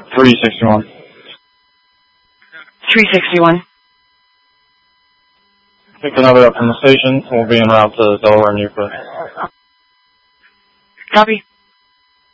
361. 361. Pick another up from the station. We'll be en route to Delaware and Euclid. Copy.